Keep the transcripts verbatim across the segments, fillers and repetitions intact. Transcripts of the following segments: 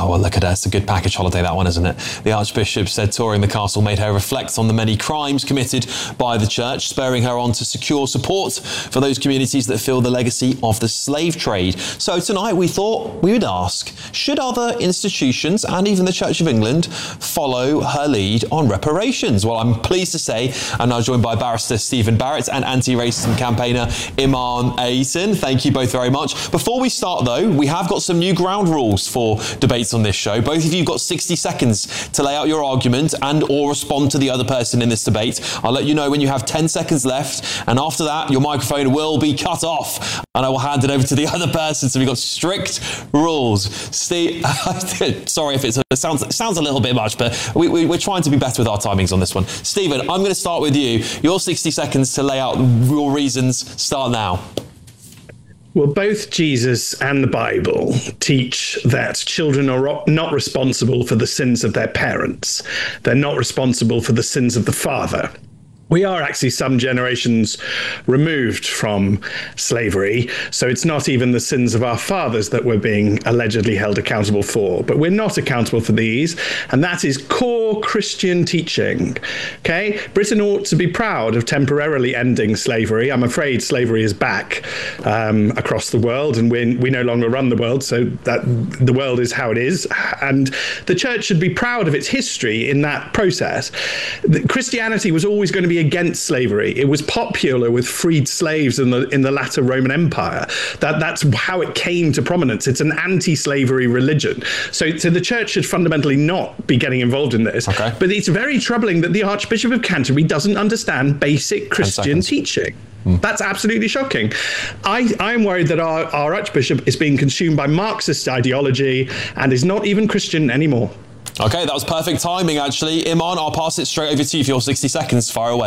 Oh, well, look at her. It's a good package holiday, that one, isn't it? The Archbishop said touring the castle made her reflect on the many crimes committed by the church, spurring her on to secure support for those communities that feel the legacy of the slave trade. So tonight we thought we would ask, should other institutions and even the Church of England follow her lead on reparations? Well, I'm pleased to say I'm now joined by Barrister Stephen Barrett and anti-racism campaigner Iman Ayton. Thank you both very much. Before we start, though, we have got some new ground rules for debates on this show. Both of you got sixty seconds to lay out your argument and or respond to the other person in this debate. I'll let you know when you have ten seconds left, and after that, your microphone will be cut off, and I will hand it over to the other person. So we've got strict rules. Steve, sorry if it's, it sounds it sounds a little bit much, but we, we, we're trying to be better with our timings on this one. Stephen, I'm going to start with you. Your sixty seconds to lay out your reasons start now. Well, both Jesus and the Bible teach that children are not responsible for the sins of their parents. They're not responsible for the sins of the father. We are actually some generations removed from slavery, so it's not even the sins of our fathers that we're being allegedly held accountable for. But we're not accountable for these, and that is core Christian teaching. Okay, Britain ought to be proud of temporarily ending slavery. I'm afraid slavery is back um, across the world, and we we no longer run the world, so that the world is how it is. And the church should be proud of its history in that process. Christianity was always going to be against slavery. It was popular with freed slaves in the in the latter Roman Empire. That that's how it came to prominence. It's an anti-slavery religion. So, so the church should fundamentally not be getting involved in this. Okay. But it's very troubling that the Archbishop of Canterbury doesn't understand basic Christian teaching. Mm. That's absolutely shocking. I, I'm worried that our, our Archbishop is being consumed by Marxist ideology and is not even Christian anymore. Okay, that was perfect timing, actually. Iman, I'll pass it straight over to you for your sixty seconds. Fire away.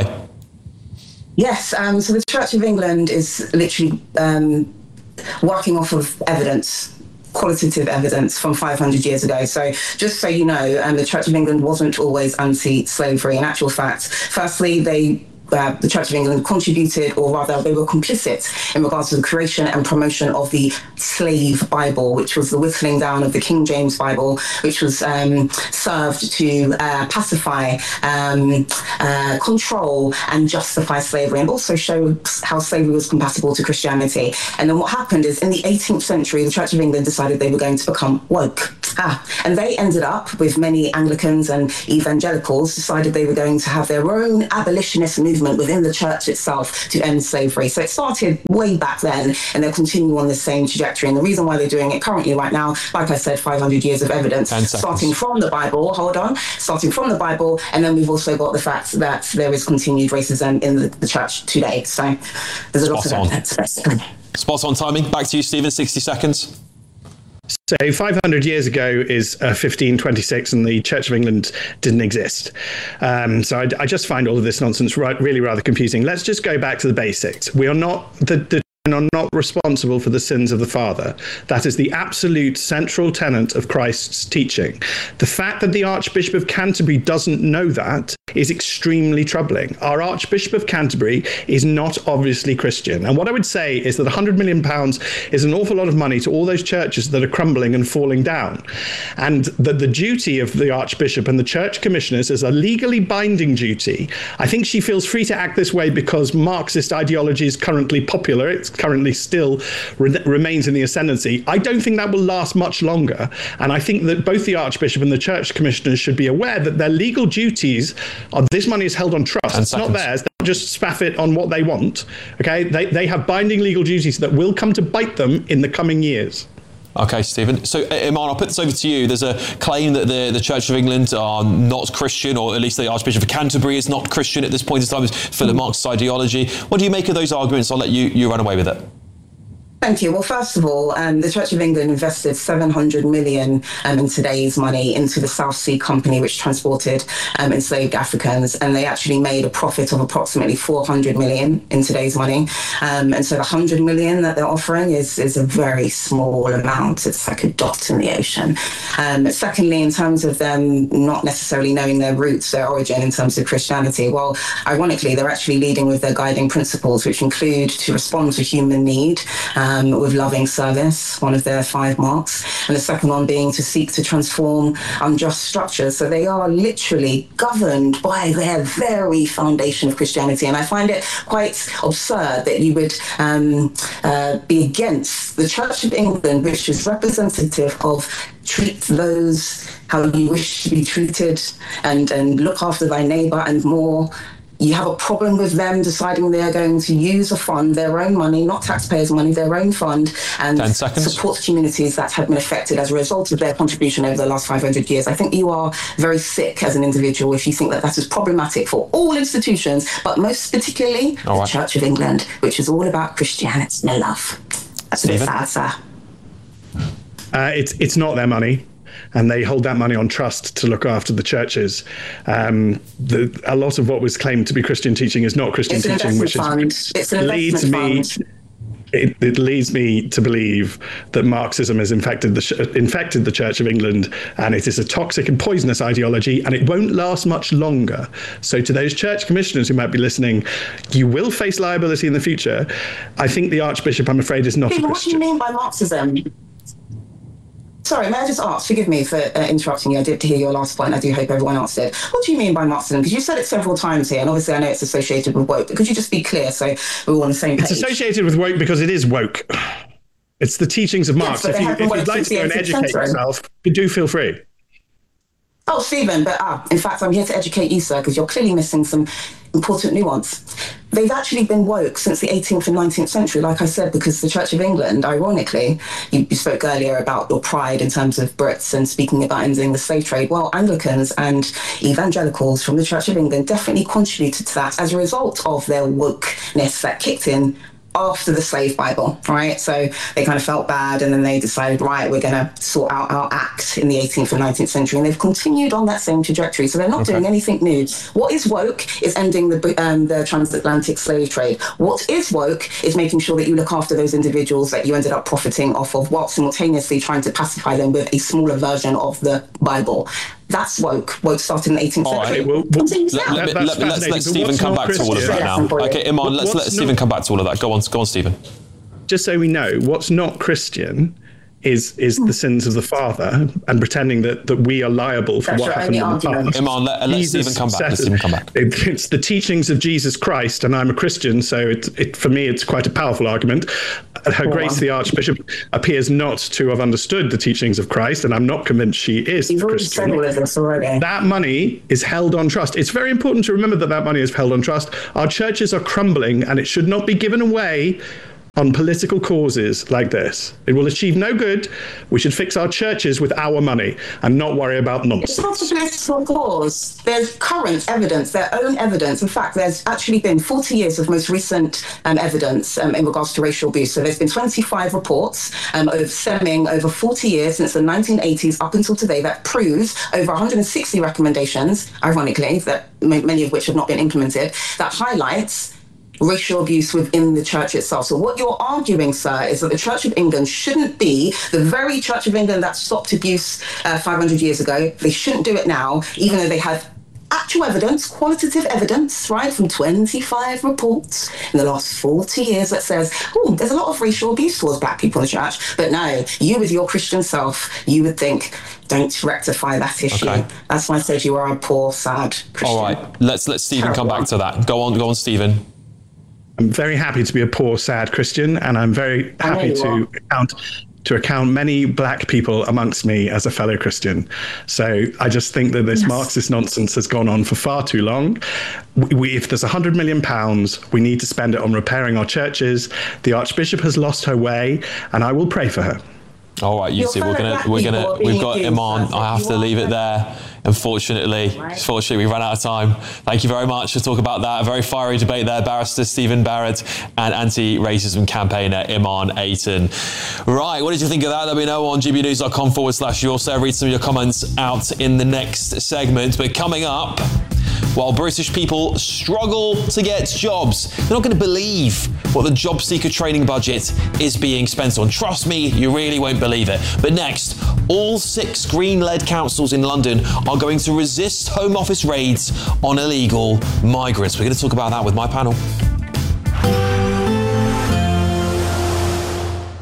Yes, um, so the Church of England is literally um, working off of evidence, qualitative evidence from five hundred years ago. So just so you know, um, the Church of England wasn't always anti-slavery. In actual fact, firstly, they Uh, the Church of England contributed, or rather they were complicit in regards to the creation and promotion of the Slave Bible, which was the whittling down of the King James Bible, which was um, served to uh, pacify, um, uh, control and justify slavery, and also show how slavery was compatible to Christianity. And then what happened is in the eighteenth century, the Church of England decided they were going to become woke. Ah, and they ended up with many Anglicans and evangelicals decided they were going to have their own abolitionist movement within the church itself to end slavery. So it started way back then, and they'll continue on the same trajectory. And the reason why they're doing it currently right now, like I said, five hundred years of evidence, starting from the Bible, hold on, starting from the Bible, and then we've also got the fact that there is continued racism in the, the church today. So there's a lot Spot of evidence. Spot on timing. Back to you, Stephen, sixty seconds. So five hundred years ago is uh, fifteen twenty-six, and the Church of England didn't exist. Um, so I, I just find all of this nonsense right, really rather confusing. Let's just go back to the basics. We are not the, the are not responsible for the sins of the father. That is the absolute central tenet of Christ's teaching. The fact that the Archbishop of Canterbury doesn't know that is extremely troubling. Our Archbishop of Canterbury is not obviously Christian. And what I would say is that one hundred million pounds is an awful lot of money to all those churches that are crumbling and falling down. And that the duty of the Archbishop and the church commissioners is a legally binding duty. I think she feels free to act this way because Marxist ideology is currently popular. It's currently still re- remains in the ascendancy. I don't think that will last much longer. And I think that both the Archbishop and the church commissioners should be aware that their legal duties are, this money is held on trust. It's not theirs. They don't just spaff it on what they want. Okay, they, they have binding legal duties that will come to bite them in the coming years. Okay, Stephen. So, Iman, I'll put this over to you. There's a claim that the, the Church of England are not Christian, or at least the Archbishop of Canterbury is not Christian at this point in time. It's Philip Marx's ideology. What do you make of those arguments? I'll let you, you run away with it. Thank you. Well, first of all, um, the Church of England invested seven hundred million um, in today's money into the South Sea Company, which transported um, enslaved Africans, and they actually made a profit of approximately four hundred million in today's money. Um, and so the one hundred million that they're offering is, is a very small amount. It's like a dot in the ocean. Um, secondly, in terms of them not necessarily knowing their roots, their origin in terms of Christianity, well, ironically, they're actually leading with their guiding principles, which include to respond to human need, um, um, with loving service, one of their five marks, and the second one being to seek to transform unjust structures. So they are literally governed by their very foundation of Christianity. And I find it quite absurd that you would um, uh, be against the Church of England, which is representative of treat those how you wish to be treated and, and look after thy neighbour and more. You have a problem with them deciding they're going to use a fund, their own money, not taxpayers' money, their own fund, and support communities that have been affected as a result of their contribution over the last five hundred years. I think you are very sick as an individual if you think that that is problematic for all institutions, but most particularly all right. the Church of England, which is all about Christianity and love. That's a bit sad, sir. Uh, it's, it's not their money. And they hold that money on trust to look after the churches. Um, the, a lot of what was claimed to be Christian teaching is not Christian it's teaching, which is, it's an leads me. Fund. It, it leads me to believe that Marxism has infected the infected the Church of England, and it is a toxic and poisonous ideology, and it won't last much longer. So, to those church commissioners who might be listening, you will face liability in the future. I think the Archbishop, I'm afraid, is not Stephen, a Christian. What do you mean by Marxism? Sorry, may I just ask, forgive me for uh, interrupting you. I did hear your last point. I do hope everyone else did. What do you mean by Marxism? Because you said it several times here, and obviously I know it's associated with woke, but could you just be clear so we're all on the same page? It's associated with woke because it is woke. It's the teachings of Marx. Yes, if, you, if you'd like to go and educate century. yourself, you do feel free. Oh, Stephen, but ah, in fact, I'm here to educate you, sir, because you're clearly missing some important nuance. They've actually been woke since the eighteenth and nineteenth century, like I said, because the Church of England, ironically, you, you spoke earlier about your pride in terms of Brits and speaking about ending the slave trade. Well, Anglicans and evangelicals from the Church of England definitely contributed to that as a result of their wokeness that kicked in after the slave Bible, right? So they kind of felt bad, and then they decided, right, we're going to sort out our act in the eighteenth and nineteenth century, and they've continued on that same trajectory. So they're not okay. doing anything new. What is woke is ending the um, the transatlantic slave trade. What is woke is making sure that you look after those individuals that you ended up profiting off of, while simultaneously trying to pacify them with a smaller version of the Bible. That's woke. Woke started in the eighteenth all century. Right, well, well, let, let, let, let's let Stephen come back Christian? to all of that now. Okay, Iman, let's let Stephen not, come back to all of that. Go on, go on, Stephen. Just so we know, what's not Christian is is the sins of the father and pretending that, that we are liable for That's what right, happened in the argument. past. Iman, let, let Stephen come back. Let Stephen come back. It, it's the teachings of Jesus Christ, and I'm a Christian, so it, it for me it's quite a powerful argument. Her Grace the Archbishop appears not to have understood the teachings of Christ, and I'm not convinced she is You've a Christian. That money is held on trust. It's very important to remember that that money is held on trust. Our churches are crumbling, and it should not be given away on political causes like this. It will achieve no good. We should fix our churches with our money and not worry about nonsense. It's not a political cause. There's current evidence, their own evidence. In fact, there's actually been forty years of most recent um, evidence um, in regards to racial abuse. So there's been twenty-five reports um, of stemming over forty years since the nineteen eighties up until today that proves over one hundred sixty recommendations, ironically, that many of which have not been implemented, that highlights racial abuse within the church itself. So what you're arguing, sir, is that the Church of England shouldn't be the very Church of England that stopped abuse uh, five hundred years ago. They shouldn't do it now, even though they have actual evidence, qualitative evidence, right, from twenty-five reports in the last forty years that says, oh, there's a lot of racial abuse towards black people in the church. But no, you with your Christian self, you would think, don't rectify that issue. Okay. That's why I said you are a poor, sad Christian. All right, let's let Stephen come back to that. Go on, go on, Stephen. I'm very happy to be a poor, sad Christian, and I'm very happy to account to account many black people amongst me as a fellow Christian. So I just think that this yes. Marxist nonsense has gone on for far too long. We, we, if there's one hundred million pounds, we need to spend it on repairing our churches. The Archbishop has lost her way, and I will pray for her. All right, you Your see, we're gonna, we're gonna, we've got Iman. I have to leave it there. Unfortunately, right. unfortunately, we ran out of time. Thank you very much to talk about that. A very fiery debate there. Barrister Stephen Barrett and anti-racism campaigner Iman Ayton. Right, what did you think of that? Let me know on gbnews.com forward slash yours. Read some of your comments out in the next segment. But coming up, while British people struggle to get jobs, they're not going to believe what the job seeker training budget is being spent on. Trust me, you really won't believe it. But next, all six Green-led councils in London are going to resist Home Office raids on illegal migrants. We're going to talk about that with my panel.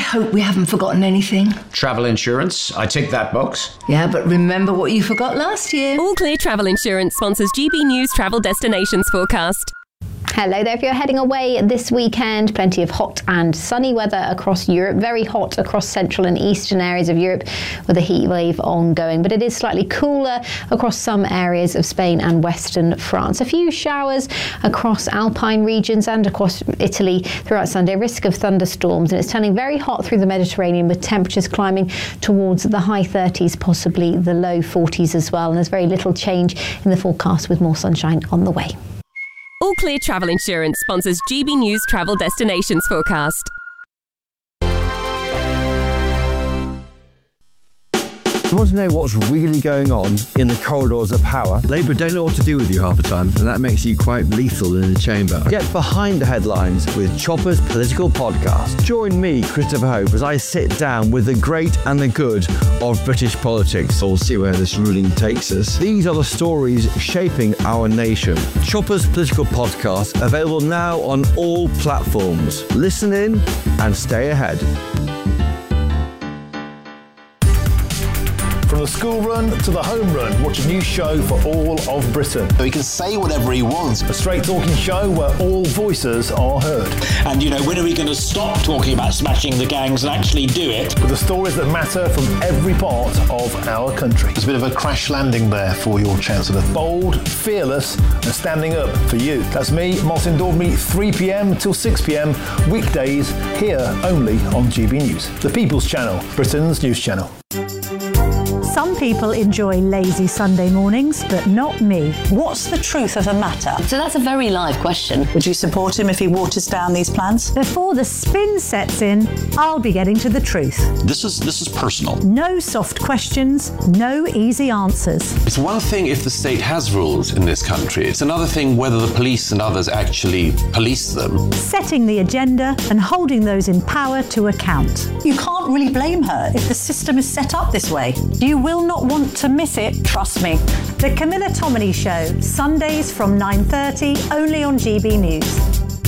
hope we haven't forgotten anything. Travel insurance, I tick that box. Yeah, but remember what you forgot last year. All Clear Travel Insurance sponsors G B News Travel Destinations Forecast. Hello there. If you're heading away this weekend, plenty of hot and sunny weather across Europe. Very hot across central and eastern areas of Europe with a heat wave ongoing. But it is slightly cooler across some areas of Spain and western France. A few showers across alpine regions and across Italy throughout Sunday. Risk of thunderstorms. And it's turning very hot through the Mediterranean with temperatures climbing towards the high thirties, possibly the low forties as well. And there's very little change in the forecast with more sunshine on the way. All Clear Travel Insurance sponsors G B News Travel Destinations Forecast. You want to know what's really going on in the corridors of power? Labour don't know what to do with you half the time, and that makes you quite lethal in the chamber. Get behind the headlines with Chopper's Political Podcast. Join me, Christopher Hope, as I sit down with the great and the good of British politics. We'll see where this ruling takes us. These are the stories shaping our nation. Chopper's Political Podcast, available now on all platforms. Listen in and stay ahead. From the school run to the home run, watch a new show for all of Britain. So he can say whatever he wants. A straight talking show where all voices are heard. And, you know, when are we going to stop talking about smashing the gangs and actually do it? With the stories that matter from every part of our country. There's a bit of a crash landing there for your Chancellor. Bold, fearless and standing up for you. That's me, Martin Daubney, three p.m. till six p.m. weekdays here only on G B News. The People's Channel, Britain's news channel. Some people enjoy lazy Sunday mornings, but not me. What's the truth of the matter? So that's a very live question. Would you support him if he waters down these plans? Before the spin sets in, I'll be getting to the truth. This is this is personal. No soft questions, no easy answers. It's one thing if the state has rules in this country. It's another thing whether the police and others actually police them. Setting the agenda and holding those in power to account. You can't really blame her if the system is set up this way. You will not want to miss it, trust me. The Camilla Tominey Show, Sundays from nine thirty, only on G B News.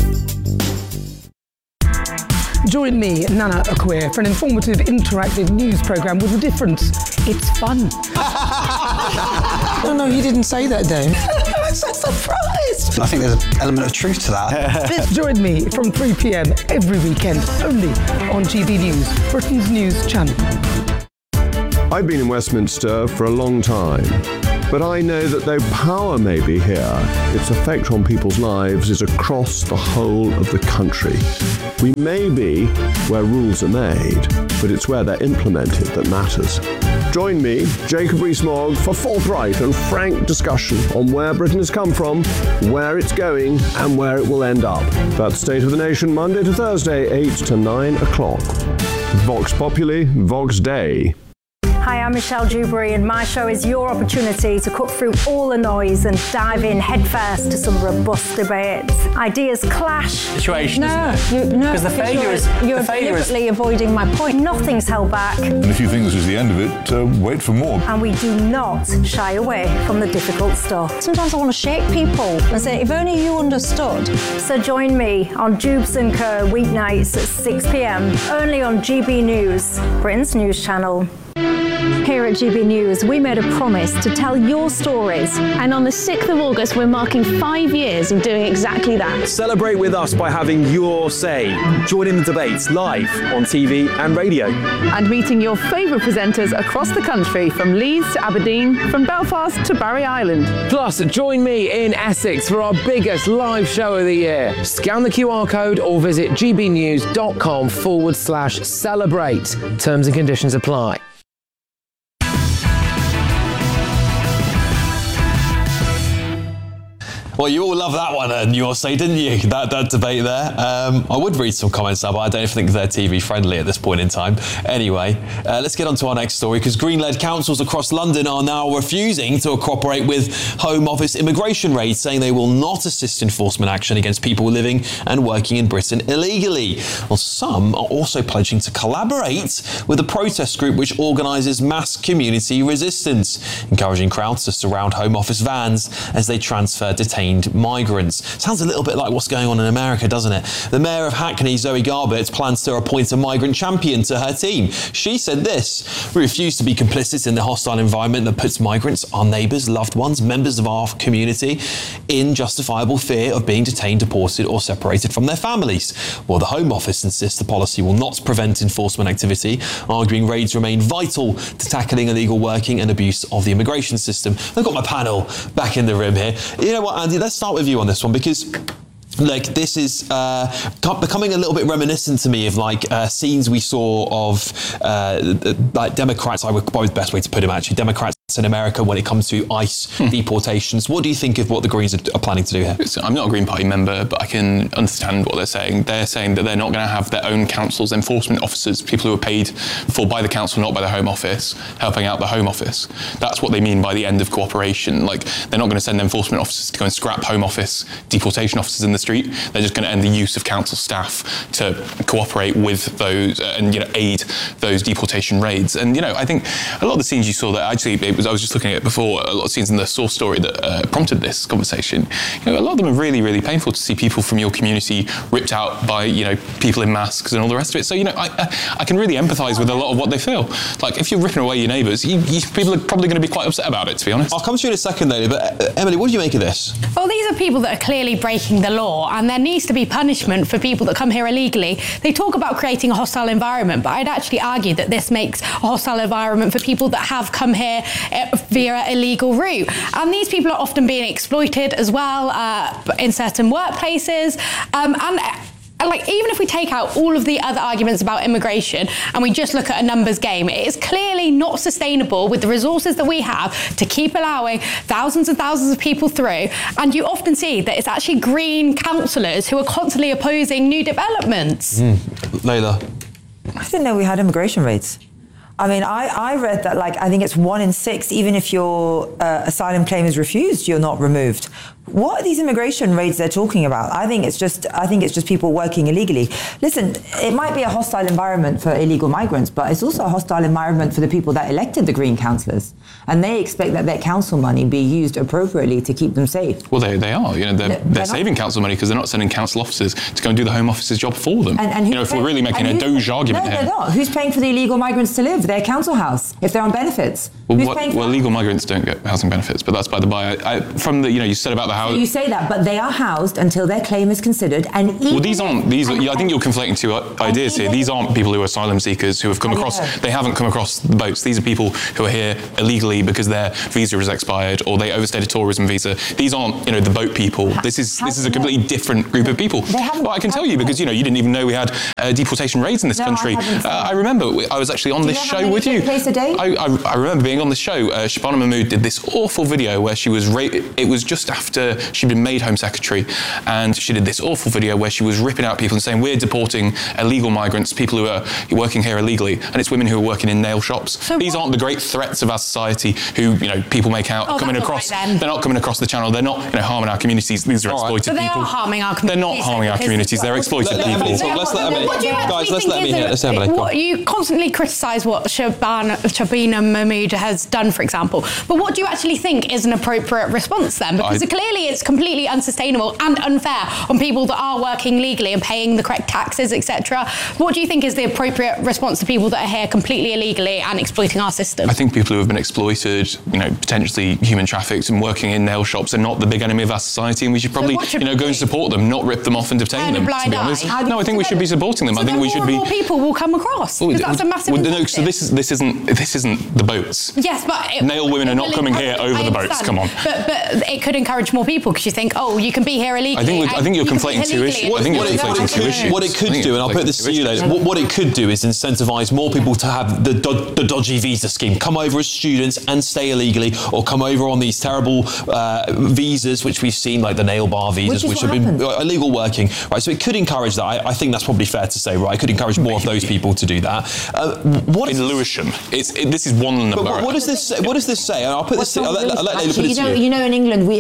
Join me, Nana Akwe, for an informative, interactive news programme with a difference. It's fun. No, no, you didn't say that, Dave. I'm so surprised. I think there's an element of truth to that. Join me from three p.m. every weekend, only on G B News, Britain's news channel. I've been in Westminster for a long time, but I know that though power may be here, its effect on people's lives is across the whole of the country. We may be where rules are made, but it's where they're implemented that matters. Join me, Jacob Rees-Mogg, for forthright and frank discussion on where Britain has come from, where it's going, and where it will end up. That's State of the Nation, Monday to Thursday, eight to nine o'clock. Vox Populi, Vox Dei. Hi, I'm Michelle Dewberry, and my show is your opportunity to cut through all the noise and dive in headfirst to some robust debates. Ideas clash. Situation, no, isn't it? You, no, because the failure you're, is you're the failure deliberately is... avoiding my point. Nothing's held back. And if you think this is the end of it, uh, wait for more. And we do not shy away from the difficult stuff. Sometimes I want to shake people and say, if only you understood. So join me on Jubes and Co weeknights at six p.m. only on G B News, Britain's news channel. Here at G B News, we made a promise to tell your stories. And on the sixth of August, we're marking five years of doing exactly that. Celebrate with us by having your say. Join in the debates live on T V and radio. And meeting your favourite presenters across the country, from Leeds to Aberdeen, from Belfast to Barry Island. Plus, join me in Essex for our biggest live show of the year. Scan the Q R code or visit gbnews.com forward slash celebrate. Terms and conditions apply. Well, you all love that one, and your say, didn't you? That that debate there. Um, I would read some comments now, but I don't think they're T V friendly at this point in time. Anyway, uh, let's get on to our next story, because Green-led councils across London are now refusing to cooperate with Home Office immigration raids, saying they will not assist enforcement action against people living and working in Britain illegally. Well, some are also pledging to collaborate with a protest group which organises mass community resistance, encouraging crowds to surround Home Office vans as they transfer detained detained migrants. Sounds a little bit like what's going on in America, doesn't it? The mayor of Hackney, Zoe Garbett, plans to appoint a migrant champion to her team. She said this: "We refuse to be complicit in the hostile environment that puts migrants, our neighbours, loved ones, members of our community, in justifiable fear of being detained, deported or separated from their families." Well, the Home Office insists the policy will not prevent enforcement activity, arguing raids remain vital to tackling illegal working and abuse of the immigration system. I've got my panel back in the room here. You know what, Andy, let's start with you on this one, because like this is uh, becoming a little bit reminiscent to me of like uh, scenes we saw of uh, like Democrats. I would probably the best way to put them actually. Democrats in America when it comes to ICE hmm. deportations. What do you think of what the Greens are, are planning to do here? I'm not a Green Party member, but I can understand what they're saying. They're saying that they're not going to have their own council's enforcement officers, people who are paid for by the council, not by the Home Office, helping out the Home Office. That's what they mean by the end of cooperation. Like, they're not going to send enforcement officers to go and scrap Home Office deportation officers in the street. They're just going to end the use of council staff to cooperate with those uh, and, you know, aid those deportation raids. And, you know, I think a lot of the scenes you saw that actually, it was, I was just looking at it before, a lot of scenes in the Source story that uh, prompted this conversation. You know, a lot of them are really, really painful to see people from your community ripped out by, you know, people in masks and all the rest of it. So, you know, I, I, I can really empathise with a lot of what they feel. Like, if you're ripping away your neighbours, you, you, people are probably going to be quite upset about it, to be honest. I'll come to you in a second, though, but uh, Emily, what do you make of this? Well, these are people that are clearly breaking the law, and there needs to be punishment for people that come here illegally. They talk about creating a hostile environment, but I'd actually argue that this makes a hostile environment for people that have come here via illegal route. And these people are often being exploited as well uh, in certain workplaces. Um, and Like, even if we take out all of the other arguments about immigration and we just look at a numbers game, it is clearly not sustainable with the resources that we have to keep allowing thousands and thousands of people through. And you often see that it's actually Green councillors who are constantly opposing new developments. Mm. Layla? I didn't know we had immigration raids. I mean, I, I read that, like, I think it's one in six, even if your uh, asylum claim is refused, you're not removed. What are these immigration raids they're talking about? I think it's just I think it's just people working illegally. Listen, it might be a hostile environment for illegal migrants, but it's also a hostile environment for the people that elected the Green councillors. And they expect that their council money be used appropriately to keep them safe. Well, they, they are. You know, they're, No, they're, they're saving not. council money because they're not sending council officers to go and do the Home Office's job for them. And, and you know, if we're really making a Doge argument no, here. No, they're not. Who's paying for the illegal migrants to live? Their council house, if they're on benefits. Well, Who's what, paying for well, legal migrants don't get housing benefits, but that's by the by. I, I, from the, you know, you said about the house. So you say that, but they are housed until their claim is considered. And even well, these aren't these. Are, and, yeah, I think you're conflating two ideas here. These aren't people who are asylum seekers who have come across. They haven't come across the boats. These are people who are here illegally because their visa is expired or they overstayed a tourism visa. These aren't, you know, the boat people. This is this is a completely different group of people. Well, I can tell you because you know you didn't even know we had uh, deportation raids in this No, I country. haven't Uh, I remember I was actually on Do you this know how show many with you. take place a day? I, I, I remember being on the show. Uh, Shabana Mahmood did this awful video where she was. Ra- it was just after she'd been made Home Secretary, and she did this awful video where she was ripping out people and saying we're deporting illegal migrants, people who are working here illegally, and it's women who are working in nail shops. So These what- aren't the great threats of our society who you know people make out Oh, coming that's all across. right then. They're not coming across the channel. They're not you know harming our communities. These are exploited But they people. are harming our They're communities. not harming our because- communities. They're exploited Let- let people. Emily talk. Let's let Emily- What do you Guys, actually let's think let Emily is hear- a- let's Emily, go what, on. you constantly criticise what Shabana, Shabina Mahmood has done, for example. But what do you actually think is an appropriate response then? Because I- clearly it's completely unsustainable and unfair on people that are working legally and paying the correct taxes, et cetera. What do you think is the appropriate response to people that are here completely illegally and exploiting our system? I think people who have been exploited, you know, potentially human trafficked and working in nail shops are not the big enemy of our society, and we should probably, what should you know, we go and do? support them, not rip them off and detain Turn a them. To blind be honest, eye? no, I think we should be supporting them. So I think then we more should and be. more people will come across. Well, Because that's a massive well, no, incentive. so this is this isn't this isn't the boats. Yes, but it, Nail women are it not will coming here encourage- over I the boats. understand. Come on. But but it could encourage more people because you think, oh, you can be here illegally. I think we- I and think you're you can be conflating two illegally issues. and I think you're you can conflating go two back. issues. What it could do, and I'll put this to you later, what, what it could do is incentivise more people to have the, do- the dodgy visa scheme, come over as students and stay illegally, or come over on these terrible uh, visas, which we've seen, like the nail bar visas, Which is which what have happened. been uh, illegal working, right? So it could encourage that. I, I think that's probably fair to say, right? It could encourage more of those people to do that. Uh, what in Lewisham, it's it, this is one But borough. what, what does this? What does this say? And I'll put this. I'll let, I'll let Layla put Actually, it you to know, you. you know, in England, we in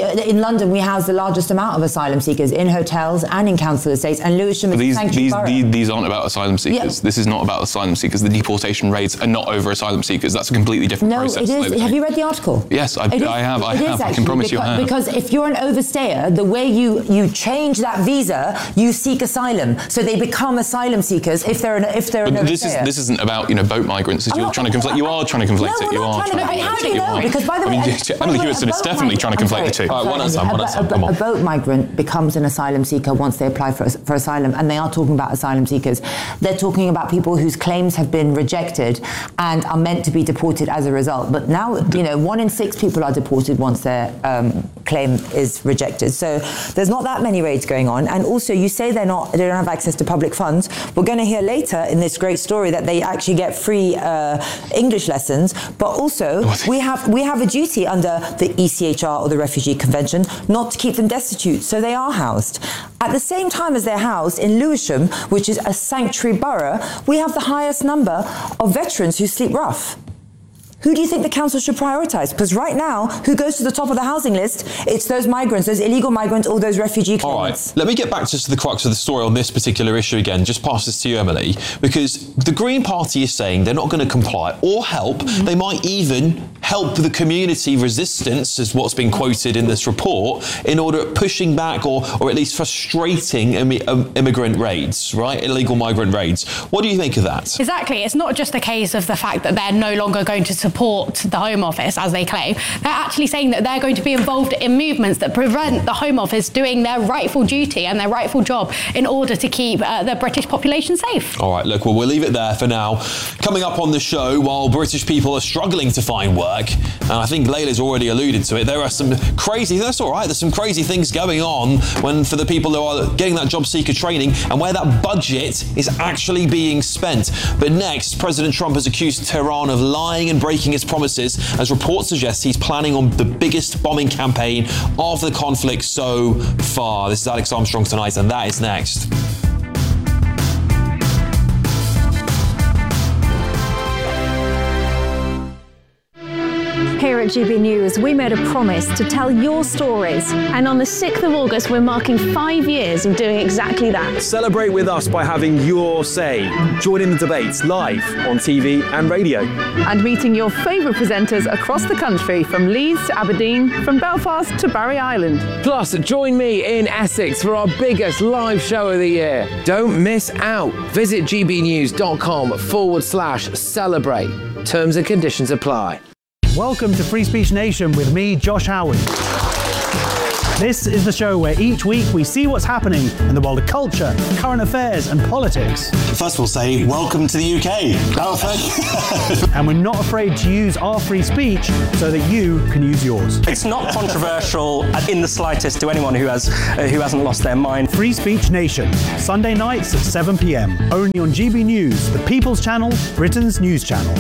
London, we house the largest amount of asylum seekers in hotels and in council estates, and Lewisham is these, a sanctuary these, borough. these, these aren't about asylum seekers. Yeah. This is not about asylum seekers. The deportation raids are not over asylum seekers. That's a completely different No, process. it is. Have you read the article? Yes, I, It is- I have. I it is have. I actually, can promise because, you I have. Because if you're an overstayer, the way you, you change that visa, you seek asylum. So they become asylum seekers if they're an, if they're an But this is overstayer. this isn't about you know boat migrants. I'm You're not- trying to conflate. You are trying to conflate No, it. we're You not are trying to- trying to how conflate do you it. know? are. Because by the way, I mean, a- Emily by the way, Hewitson a is boat definitely trying to I'm conflate the sorry. two. All right, one at a time, A, one at a time, come a, on. a boat migrant becomes an asylum seeker once they apply for, for asylum, and they are talking about asylum seekers. They're talking about people whose claims have been rejected and are meant to be deported as a result. But now, you know, one in six people are deported once their um, claim is rejected. So there's not that many raids going on. And also, you say they're not, they don't have access to public funds. We're going to hear later in this great story that they actually get free uh, English lessons. But also, we have we have a duty under the E C H R or the Refugee Convention not to keep them destitute. So they are housed. At the same time as they're housed in Lewisham, which is a sanctuary borough, we have the highest number of veterans who sleep rough. Who do you think the council should prioritise? Because right now, who goes to the top of the housing list? It's those migrants, those illegal migrants, or those refugee claimants. All right, let me get back just to the crux of the story on this particular issue again. Just pass this to you, Emily, because the Green Party is saying they're not going to comply or help. Mm-hmm. They might even help the community resistance, is what's been quoted in this report, in order of pushing back or, or at least frustrating immi- um, immigrant raids, right? Illegal migrant raids. What do you think of that? Exactly. It's not just a case of the fact that they're no longer going to support the Home Office, as they claim. They're actually saying that they're going to be involved in movements that prevent the Home Office doing their rightful duty and their rightful job in order to keep uh, the British population safe. All right, look, well, we'll leave it there for now. Coming up on the show, while British people are struggling to find work, and I think Layla's already alluded to it, there are some crazy, that's all right, there's some crazy things going on when for the people who are getting that job seeker training and where that budget is actually being spent. But next, President Trump has accused Tehran of lying and breaking its promises, as reports suggest he's planning on the biggest bombing campaign of the conflict so far. This is Alex Armstrong Tonight, and that is next. Here at G B News, we made a promise to tell your stories. And on the sixth of August, we're marking five years of doing exactly that. Celebrate with us by having your say. Join in the debates live on T V and radio. And meeting your favourite presenters across the country, from Leeds to Aberdeen, from Belfast to Barry Island. Plus, join me in Essex for our biggest live show of the year. Don't miss out. Visit gbnews.com forward slash celebrate. Terms and conditions apply. Welcome to Free Speech Nation with me, Josh Howard. This is the show where each week we see what's happening in the world of culture, current affairs and politics. First we'll say, welcome to the U K. And we're not afraid to use our free speech so that you can use yours. It's not controversial in the slightest to anyone who has uh, who hasn't lost their mind. Free Speech Nation, Sunday nights at seven p.m. Only on G B News, the People's Channel, Britain's news channel.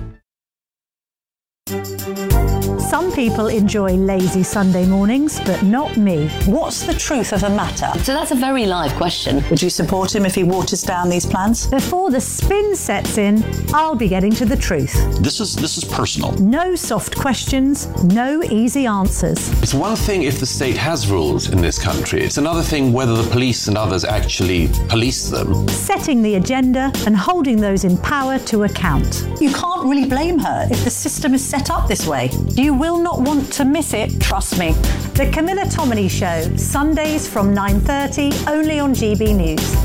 Some people enjoy lazy Sunday mornings, but not me. What's the truth of the matter? So that's a very live question. Would you support him if he waters down these plans? Before the spin sets in, I'll be getting to the truth. This is this is personal. No soft questions, no easy answers. It's one thing if the state has rules in this country. It's another thing whether the police and others actually police them. Setting the agenda and holding those in power to account. You can't really blame her if the system is set up this way. You will not want to miss it, trust me. The Camilla Tominey Show, Sundays from nine thirty, only on G B News.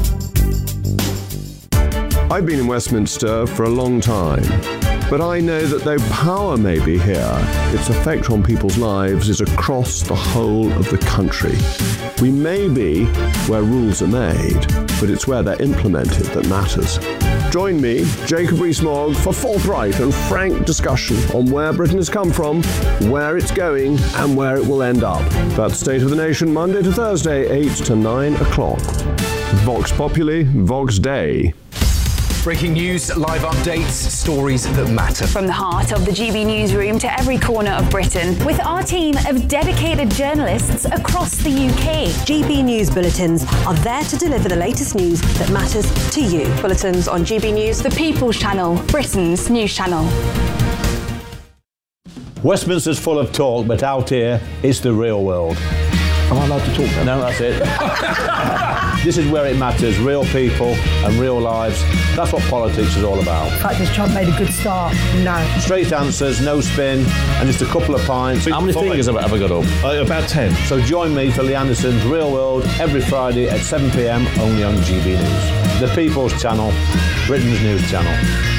I've been in Westminster for a long time, but I know that though power may be here, its effect on people's lives is across the whole of the country. We may be where rules are made, but it's where they're implemented that matters. Join me, Jacob Rees-Mogg, for forthright and frank discussion on where Britain has come from, where it's going, and where it will end up. That's State of the Nation, Monday to Thursday, eight to nine o'clock. Vox Populi, Vox Dei. Breaking news, live updates, stories that matter. From the heart of the G B newsroom to every corner of Britain, with our team of dedicated journalists across the U K. G B News bulletins are there to deliver the latest news that matters to you. Bulletins on G B News, the People's Channel, Britain's news channel. Westminster's full of talk, but out here, it's the real world. Am I allowed to talk now? No, that's it. This is where it matters, real people and real lives. That's what politics is all about. In fact, has Trump made a good start? No. Straight answers, no spin, and just a couple of pints. How many fingers have I ever got up? Uh, about ten. So join me for Lee Anderson's Real World every Friday at seven p m only on G B News. The People's Channel, Britain's news channel.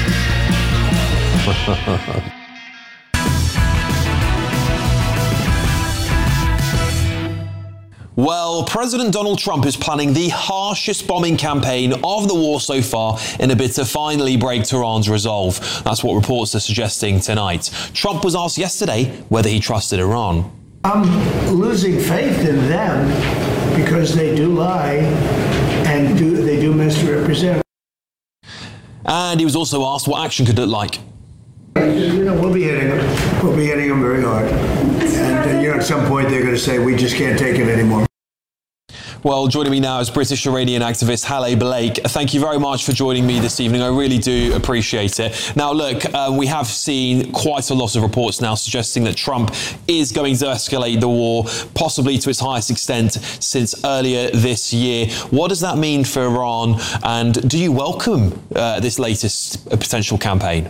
Well, President Donald Trump is planning the harshest bombing campaign of the war so far in a bid to finally break Tehran's resolve. That's what reports are suggesting tonight. Trump was asked yesterday whether he trusted Iran. I'm losing faith in them because they do lie and do they do misrepresent. And he was also asked what action could look like. You know, we'll be hitting them. We'll be hitting them very hard. And, uh, you know, at some point they're going to say, we just can't take it anymore. Well, joining me now is British Iranian activist Haleh Blake. Thank you very much for joining me this evening. I really do appreciate it. Now, look, uh, we have seen quite a lot of reports now suggesting that Trump is going to escalate the war, possibly to its highest extent since earlier this year. What does that mean for Iran? And do you welcome uh, this latest uh, potential campaign?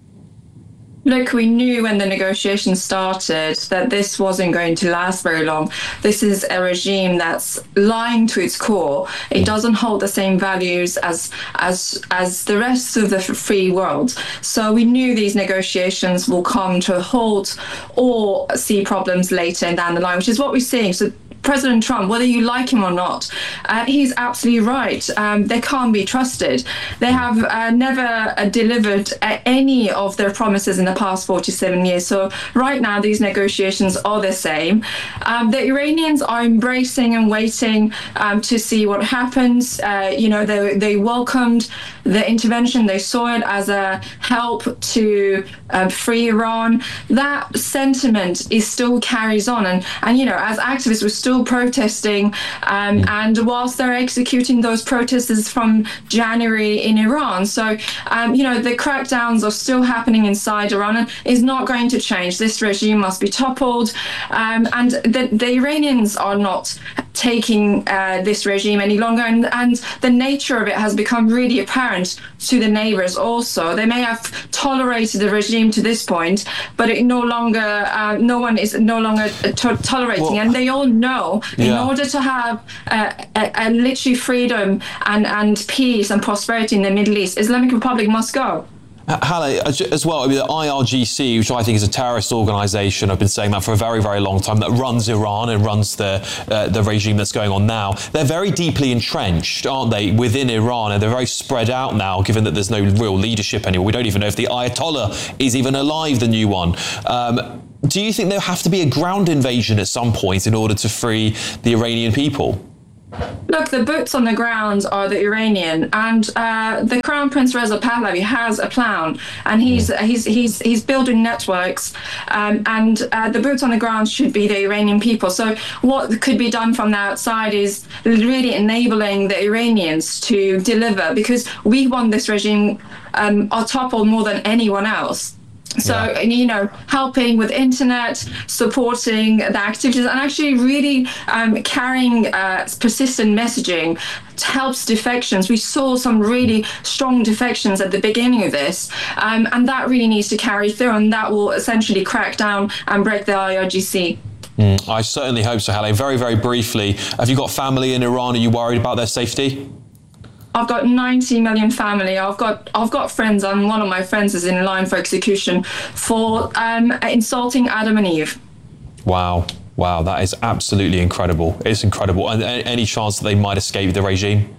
Look, we knew when the negotiations started that this wasn't going to last very long. This is a regime that's lying to its core. It doesn't hold the same values as as as the rest of the free world. So we knew these negotiations will come to a halt or see problems later down the line, which is what we're seeing. So President Trump, whether you like him or not, uh, he's absolutely right. Um, they can't be trusted. They have uh, never uh, delivered uh, any of their promises in the past forty-seven years. So right now, these negotiations are the same. Um, the Iranians are embracing and waiting um, to see what happens. Uh, you know, they, they welcomed the intervention. They saw it as a help to uh, free Iran. That sentiment is still carries on. And, and you know, as activists, we're still protesting, um, and whilst they're executing those protesters from January in Iran. So, um, you know, the crackdowns are still happening inside Iran and is not going to change. This regime must be toppled, um, and the, the Iranians are not taking uh, this regime any longer, and, and the nature of it has become really apparent to the neighbors also. They may have tolerated the regime to this point, but it no longer, uh, no one is no longer to- tolerating, well, and they all know yeah. in order to have uh, a, a literally freedom and, and peace and prosperity in the Middle East, Islamic Republic must go. Haleh, as well, I mean, the I R G C, which I think is a terrorist organisation, I've been saying that for a very, very long time, that runs Iran and runs the uh, the regime that's going on now. They're very deeply entrenched, aren't they, within Iran, and they're very spread out now, given that there's no real leadership anymore. We don't even know if the Ayatollah is even alive, the new one. Um, do you think there'll have to be a ground invasion at some point in order to free the Iranian people? Look, the boots on the ground are the Iranian, and uh, the Crown Prince Reza Pahlavi has a plan, and he's he's he's he's building networks, um, and uh, the boots on the ground should be the Iranian people. So what could be done from the outside is really enabling the Iranians to deliver, because we want this regime um, on top of more than anyone else. So, yeah. you know, helping with internet, supporting the activities, and actually really um, carrying uh, persistent messaging helps defections. We saw some really strong defections at the beginning of this, um, and that really needs to carry through, and that will essentially crack down and break the I R G C. Mm, I certainly hope so, Haleh. Very, very briefly, have you got family in Iran? Are you worried about their safety? I've got ninety million family. I've got I've got friends, and one of my friends is in line for execution for um, insulting Adam and Eve. Wow. Wow, that is absolutely incredible. It's incredible. And any chance that they might escape the regime?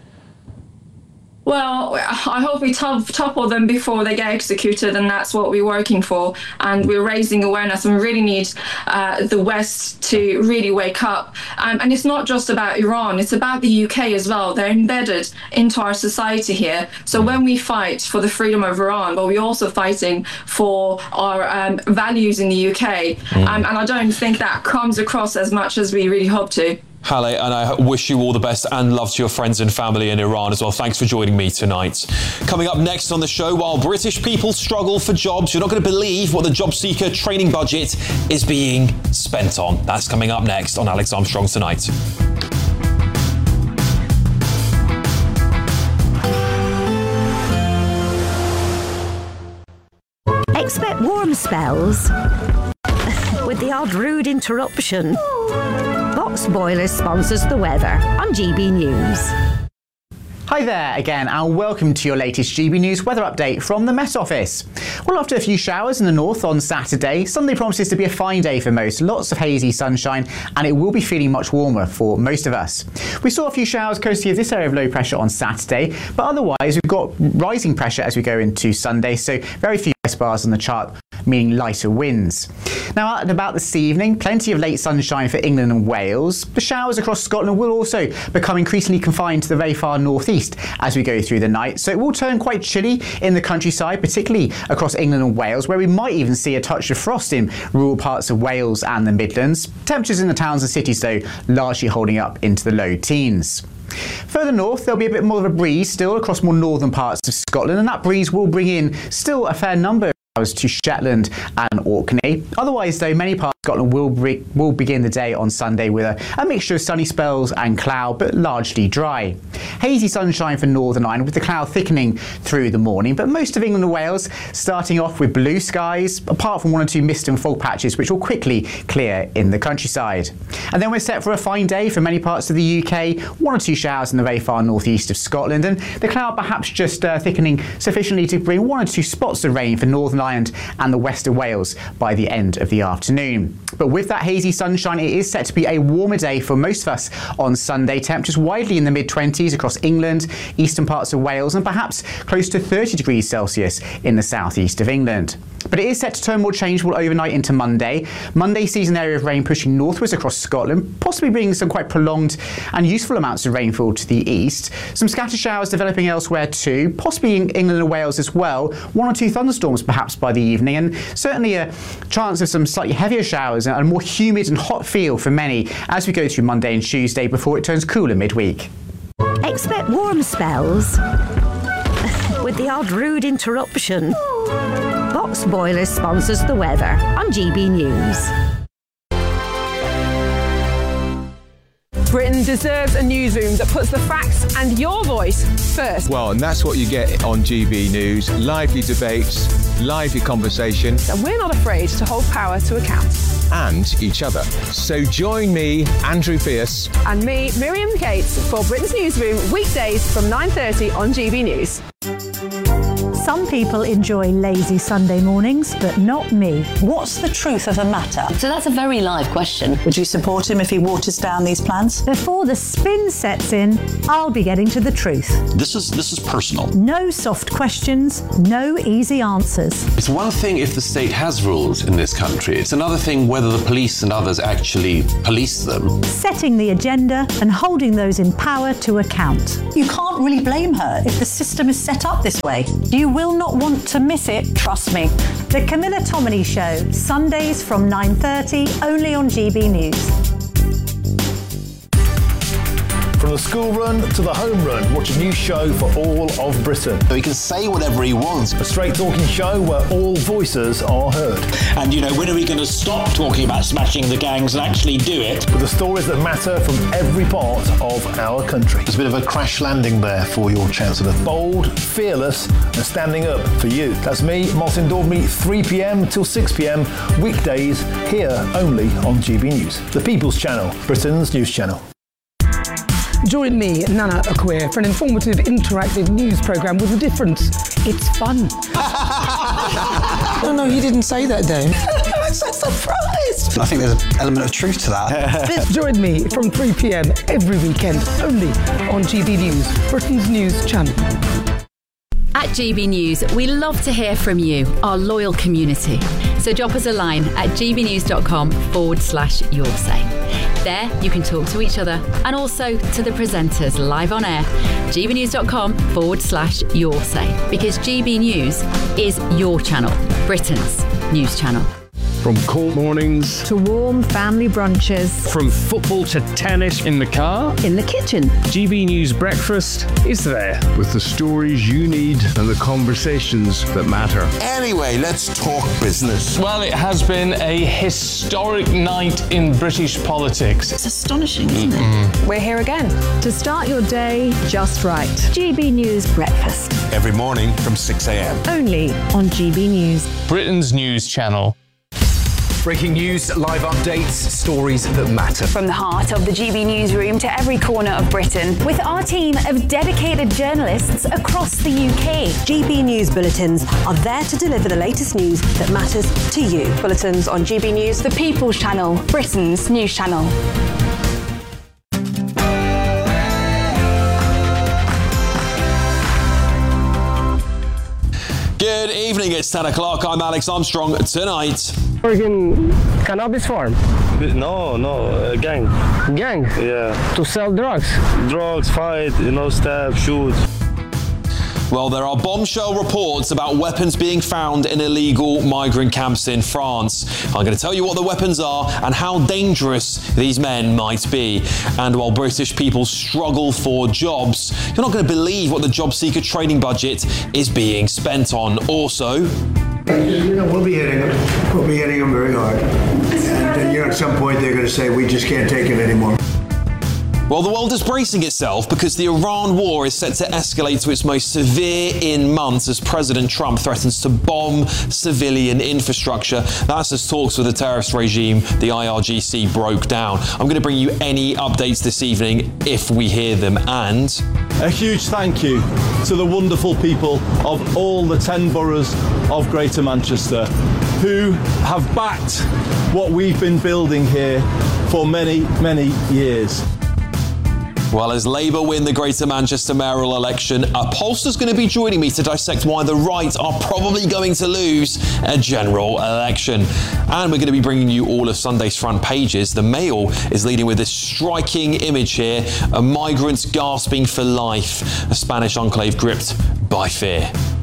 Well, I hope we topple them before they get executed, and that's what we're working for. And we're raising awareness, and we really need uh, the West to really wake up. Um, and it's not just about Iran, it's about the U K as well. They're embedded into our society here. So when we fight for the freedom of Iran, but we're also fighting for our um, values in the U K. Mm. Um, and I don't think that comes across as much as we really hope to. Halle, and I wish you all the best and love to your friends and family in Iran as well. Thanks for joining me tonight. Coming up next on the show, while British people struggle for jobs, you're not going to believe what the job seeker training budget is being spent on. That's coming up next on Alex Armstrong Tonight. Expect warm spells with the odd rude interruption. Box Boilers sponsors the weather on G B News. Hi there again and welcome to your latest G B News weather update from the Met Office. Well, after a few showers in the north on Saturday, Sunday promises to be a fine day for most. Lots of hazy sunshine and it will be feeling much warmer for most of us. We saw a few showers courtesy of this area of low pressure on Saturday, but otherwise we've got rising pressure as we go into Sunday, so very few ice bars on the chart, meaning lighter winds. Now, out and about this evening, plenty of late sunshine for England and Wales. The showers across Scotland will also become increasingly confined to the very far northeast as we go through the night, so it will turn quite chilly in the countryside, particularly across England and Wales, where we might even see a touch of frost in rural parts of Wales and the Midlands. Temperatures in the towns and cities, though, largely holding up into the low teens. Further north, there'll be a bit more of a breeze still across more northern parts of Scotland, and that breeze will bring in still a fair number to Shetland and Orkney. Otherwise, though, many parts of Scotland will, be, will begin the day on Sunday with a, a mixture of sunny spells and cloud, but largely dry. Hazy sunshine for Northern Ireland with the cloud thickening through the morning, but most of England and Wales starting off with blue skies, apart from one or two mist and fog patches, which will quickly clear in the countryside. And then we're set for a fine day for many parts of the U K, one or two showers in the very far northeast of Scotland, and the cloud perhaps just uh, thickening sufficiently to bring one or two spots of rain for Northern Ireland and the west of Wales by the end of the afternoon. But with that hazy sunshine, it is set to be a warmer day for most of us on Sunday. Temperatures widely in the mid twenties across England, eastern parts of Wales, and perhaps close to thirty degrees Celsius in the southeast of England. But it is set to turn more changeable overnight into Monday. Monday sees an area of rain pushing northwards across Scotland, possibly bringing some quite prolonged and useful amounts of rainfall to the east. Some scattered showers developing elsewhere too, possibly in England and Wales as well. One or two thunderstorms perhaps by the evening, and certainly a chance of some slightly heavier showers and a more humid and hot feel for many as we go through Monday and Tuesday before it turns cooler midweek. Expect warm spells with the odd rude interruption. Box Boilers sponsors the weather on G B News. Britain deserves a newsroom that puts the facts and your voice first. Well, and that's what you get on G B News. Lively debates, lively conversation. And we're not afraid to hold power to account. And each other. So join me, Andrew Pierce. And me, Miriam Cates, for Britain's Newsroom, weekdays from nine thirty on G B News. Some people enjoy lazy Sunday mornings, but not me. What's the truth of the matter? So that's a very live question. Would you support him if he waters down these plans? Before the spin sets in, I'll be getting to the truth. This is this is personal. No soft questions, no easy answers. It's one thing if the state has rules in this country. It's another thing whether the police and others actually police them. Setting the agenda and holding those in power to account. You can't really blame her if the system is set up this way. You will not want to miss it, trust me. The Camilla Tominey Show, Sundays from nine thirty, only on G B News. From the school run to the home run, watch a new show for all of Britain. He can say whatever he wants. A straight talking show where all voices are heard. And, you know, when are we going to stop talking about smashing the gangs and actually do it? With the stories that matter from every part of our country. There's a bit of a crash landing there for your Chancellor. Bold, fearless, and standing up for you. That's me, Martin Daubney, three p.m. till six p.m. weekdays here only on G B News. The People's Channel, Britain's news channel. Join me, Nana Akwe, for an informative, interactive news programme with a difference. It's fun. No, no, he didn't say that, Dave. I'm so surprised. I think there's an element of truth to that. Join me from three p.m. every weekend, only on G B News, Britain's news channel. At G B News, we love to hear from you, our loyal community. So drop us a line at gbnews.com forward slash your say. There, you can talk to each other and also to the presenters live on air. gbnews.com forward slash your say. Because G B News is your channel, Britain's news channel. From cold mornings to warm family brunches. From football to tennis in the car. In the kitchen. G B News Breakfast is there. With the stories you need and the conversations that matter. Anyway, let's talk business. Well, it has been a historic night in British politics. It's astonishing, isn't mm-hmm. it? We're here again. To start your day just right. G B News Breakfast. Every morning from six a.m. Only on G B News. Britain's news channel. Breaking news, live updates, stories that matter. From the heart of the G B newsroom to every corner of Britain, with our team of dedicated journalists across the U K. G B News Bulletins are there to deliver the latest news that matters to you. Bulletins on G B News, the People's Channel, Britain's news channel. Good evening, it's ten o'clock. I'm Alex Armstrong. Tonight. Working cannabis farm? No, no, uh, gang. Gang? Yeah. To sell drugs? Drugs, fight, you know, stab, shoot. Well, there are bombshell reports about weapons being found in illegal migrant camps in France. I'm going to tell you what the weapons are and how dangerous these men might be. And while British people struggle for jobs, you're not going to believe what the job seeker training budget is being spent on. Also, you know, we'll be hitting them. We'll be hitting them very hard. And uh, you know, at some point they're going to say, we just can't take it anymore. Well, the world is bracing itself because the Iran war is set to escalate to its most severe in months as President Trump threatens to bomb civilian infrastructure. That's as talks with the terrorist regime, the I R G C, broke down. I'm going to bring you any updates this evening if we hear them. And a huge thank you to the wonderful people of all the ten boroughs of Greater Manchester who have backed what we've been building here for many, many years. Well, as Labour win the Greater Manchester mayoral election, a pollster's going to be joining me to dissect why the right are probably going to lose a general election. And we're going to be bringing you all of Sunday's front pages. The Mail is leading with this striking image here, a migrant gasping for life, a Spanish enclave gripped by fear.